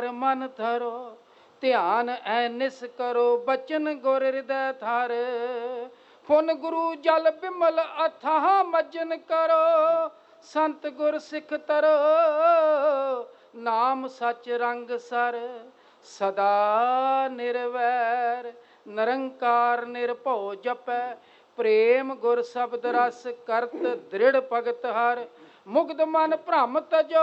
ਮਨ ਧਰੋ ਧਿਆਨ ਐਨਿਸ ਕਰੋ ਬਚਨ ਗੁਰ ਹਿਰਦੈ ਧਰ ਪੁਨ ਗੁਰੂ ਜਲ ਬਿਮਲ ਅਥਾਹ ਮਜਨ ਕਰੋ ਸੰਤ ਗੁਰ ਸਿੱਖ ਤਰੋ ਨਾਮ ਸਚ ਰੰਗ ਸਰ ਸਦਾ ਨਿਰਵੈਰ ਨਿਰੰਕਾਰ ਨਿਰਭਉ ਜਪੈ ਪ੍ਰੇਮ ਗੁਰ ਸ਼ਬਦ ਰਸ ਕਰਤ ਦ੍ਰਿੜ ਭਗਤ ਹਰ ਮੁਕਤ ਮਨ ਭ੍ਰਮ ਤਜੋ